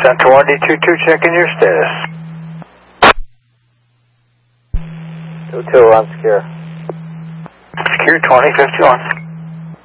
Central 1D22, checking your status. Hotel on secure. Secure 2051.